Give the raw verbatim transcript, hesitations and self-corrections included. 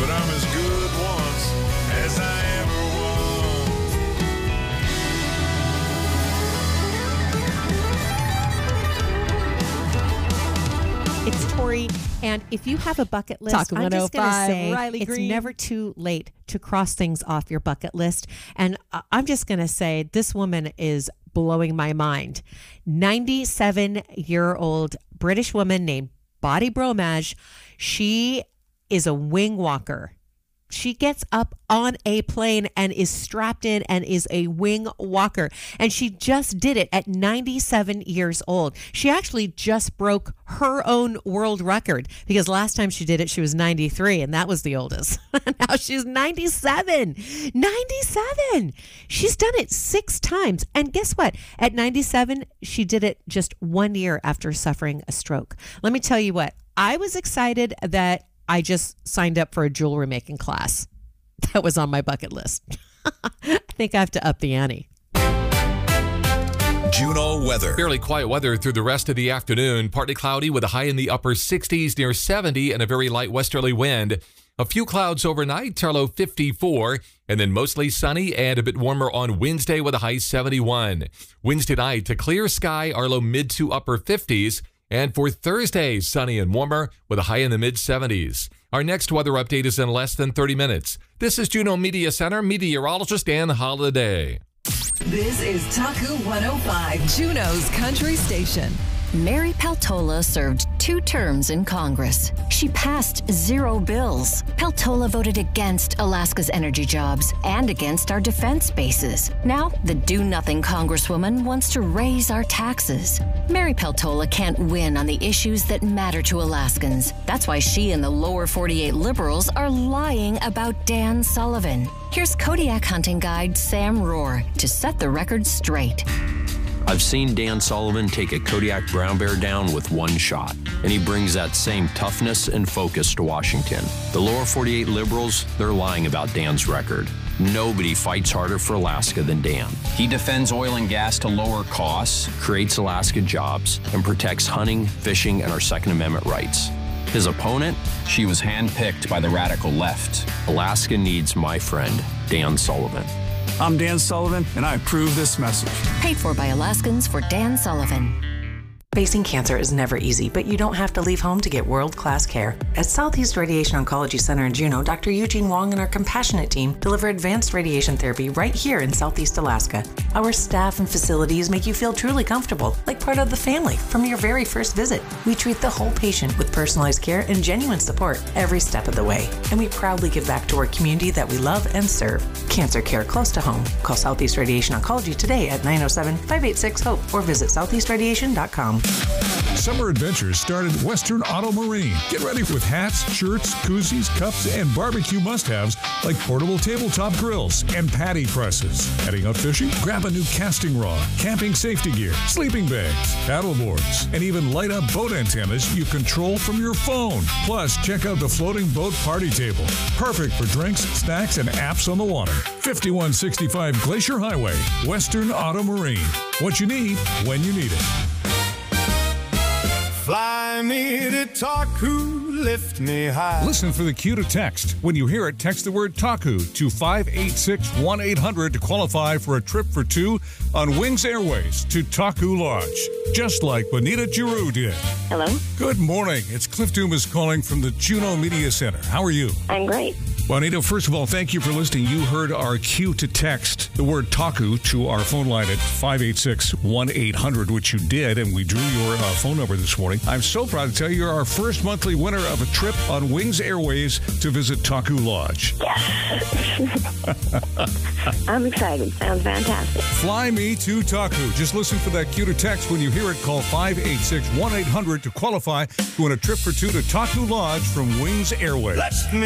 but I'm as good once as I ever was. It's Tori, and if you have a bucket list, Talk I'm just going to say Riley it's Green. never too late to cross things off your bucket list. And I- I'm just going to say this woman is blowing my mind. ninety-seven-year-old British woman named Body Bromage. She is a wing walker. She gets up on a plane and is strapped in and is a wing walker. And she just did it at ninety-seven years old. She actually just broke her own world record because last time she did it, she was ninety-three, and that was the oldest. Now she's ninety-seven. ninety-seven. She's done it six times. And guess what? At ninety-seven, she did it just one year after suffering a stroke. Let me tell you what, I was excited that I just signed up for a jewelry making class. That was on my bucket list. I think I have to up the ante. Juneau weather. Fairly quiet weather through the rest of the afternoon. Partly cloudy with a high in the upper sixties near seventy and a very light westerly wind. A few clouds overnight, our low fifty-four, and then mostly sunny and a bit warmer on Wednesday with a high seventy-one. Wednesday night, a clear sky, our low mid to upper fifties. And for Thursday, sunny and warmer with a high in the mid-seventies. Our next weather update is in less than thirty minutes. This is Juneau Media Center meteorologist Ann Holiday. This is Taku one oh five, Juneau's country station. Mary Peltola served two terms in Congress. She passed zero bills. Peltola voted against Alaska's energy jobs and against our defense bases. Now, the do-nothing Congresswoman wants to raise our taxes. Mary Peltola can't win on the issues that matter to Alaskans. That's why she and the lower forty-eight liberals are lying about Dan Sullivan. Here's Kodiak hunting guide Sam Rohr to set the record straight. I've seen Dan Sullivan take a Kodiak brown bear down with one shot, and he brings that same toughness and focus to Washington. The lower forty-eight liberals, they're lying about Dan's record. Nobody fights harder for Alaska than Dan. He defends oil and gas to lower costs, creates Alaska jobs, and protects hunting, fishing, and our Second Amendment rights. His opponent? She was handpicked by the radical left. Alaska needs my friend, Dan Sullivan. I'm Dan Sullivan, and I approve this message. Paid for by Alaskans for Dan Sullivan. Facing cancer is never easy, but you don't have to leave home to get world-class care. At Southeast Radiation Oncology Center in Juneau, Doctor Eugene Wong and our compassionate team deliver advanced radiation therapy right here in Southeast Alaska. Our staff and facilities make you feel truly comfortable, like part of the family from your very first visit. We treat the whole patient with personalized care and genuine support every step of the way. And we proudly give back to our community that we love and serve. Cancer care close to home. Call Southeast Radiation Oncology today at nine oh seven, five eight six, HOPE or visit southeast radiation dot com. Summer adventures start at Western Auto Marine. Get ready with hats, shirts, koozies, cups, and barbecue must-haves like portable tabletop grills and patty presses. Heading out fishing? Grab a new casting rod, camping safety gear, sleeping bags, paddle boards, and even light-up boat antennas you control from your phone. Plus, check out the floating boat party table. Perfect for drinks, snacks, and apps on the water. fifty-one sixty-five Glacier Highway, Western Auto Marine. What you need, when you need it. Fly me to Taku, lift me high. Listen for the cue to text. When you hear it, text the word Taku to five eight six, one eight hundred to qualify for a trip for two on Wings Airways to Taku Lodge, just like Bonita Giroux did. Hello? Good morning. It's Cliff Dumas calling from the Juneau Media Center. How are you? I'm great. Bonita, first of all, thank you for listening. You heard our cue to text the word Taku to our phone line at five eight six, one eight hundred, which you did, and we drew your uh, phone number this morning. I'm so proud to tell you you're our first monthly winner of a trip on Wings Airways to visit Taku Lodge. Yes. I'm excited. Sounds fantastic. Fly me to Taku. Just listen for that cue to text. When you hear it, call five eight six, one eight hundred to qualify to win a trip for two to Taku Lodge from Wings Airways. Let's